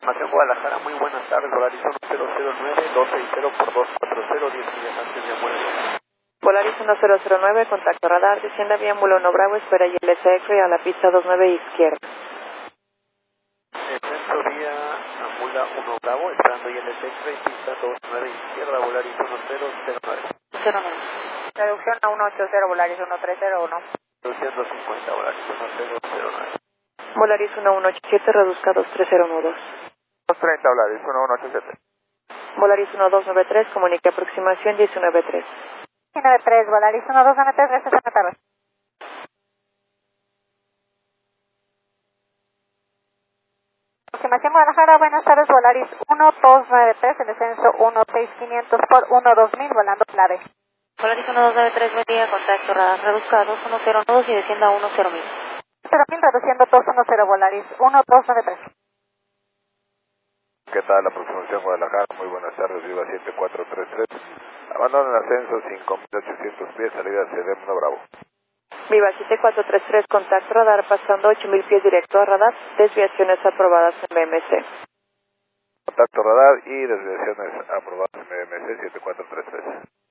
Información Guadalajara, muy buenas tardes, Volaris 1009, 260 por 240, 10 millas antes de Amuelo. Volaris 1009, contacto radar, descienda vía Ángulo 1 Bravo, espera YLS X-Ray a la pista 29 izquierda. Descenso vía Ambula 1 Bravo, esperando YLS X-Ray, pista 29 izquierda, Volaris 1009. 09. Reducción a 180, Volaris 1301. Reducción 250, Volaris 1009. Volaris 1187, reduzca 2302. 230, Volaris 1187. Volaris 1293, comunique aproximación 193. 193, Volaris 1293, gracias, buenas tardes. Aproximación Guadalajara, buenas tardes, Volaris 1293, en descenso 16500 por 12000, volando clave. Volaris 1293, buen día, contacto radar, reduzca 210 y descienda 10.000. 0.000 reduciendo 210, Volaris 1293. ¿Qué tal? Aproximación Guadalajara, muy buenas tardes, Viva 7433. Abandono el ascenso 5800 pies, salida hacia DM1 Bravo. Viva 7433, contacto radar, pasando 8000 pies directo a radar, desviaciones aprobadas en BMC. Contacto radar y desviaciones aprobadas en BMC 7433.